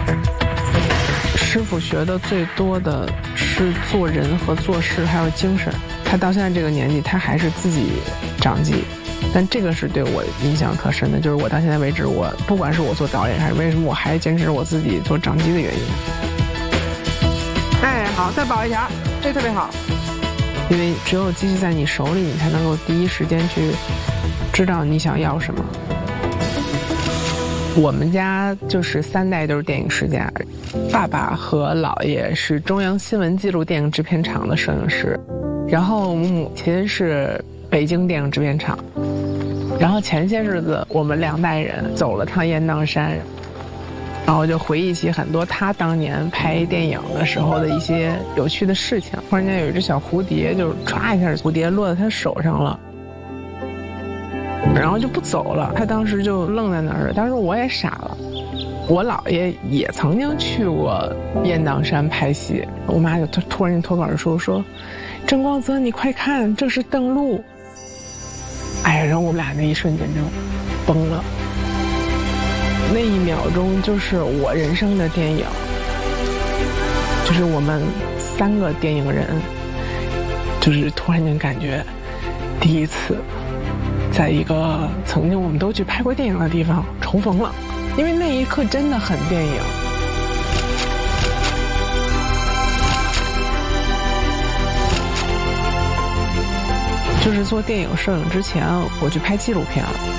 师傅学的最多的是做人和做事，还有精神。他到现在这个年纪，他还是自己长记。但这个是对我印象特深的，就是我到现在为止，我不管是我做导演还是为什么我还坚持我自己做掌机的原因。哎，好，再保一条，这特别好。因为只有机器在你手里，你才能够第一时间去知道你想要什么。我们家就是3代都是电影世家，爸爸和姥爷是中央新闻纪录电影制片厂的摄影师，然后母亲是北京电影制片厂。然后前些日子我们2代人走了趟雁荡山，然后就回忆起很多他当年拍电影的时候的一些有趣的事情。忽然间有一只小蝴蝶，就唰一下蝴蝶落在他手上了，然后就不走了。他当时就愣在那儿了。当时我也傻了。我姥爷也曾经去过雁荡山拍戏，我妈就突然脱口而出说：“郑光泽，你快看，这是邓路。”哎呀，然后我们俩那一瞬间就崩了。那1秒钟就是我人生的电影，就是我们3个电影人，就是突然间感觉第一次在一个曾经我们都去拍过电影的地方重逢了，因为那一刻真的很电影。就是做电影摄影之前，我去拍纪录片了。